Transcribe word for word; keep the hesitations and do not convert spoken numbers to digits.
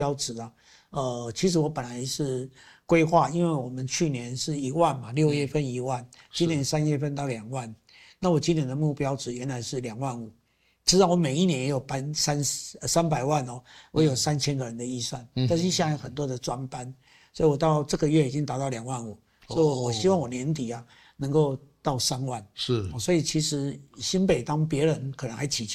标值啊，呃，其实我本来是规划，因为我们去年是一万嘛，六月份一万，今年三月份到两万，那我今年的目标值原来是两万五，知道我每一年也有班三三百万哦，我有三千个人的预算， 嗯、 但是现在有很多的专班，所以我到这个月已经达到两万五，所以我希望我年底啊能够到三万， 是， 所以其实新北当别人可能还起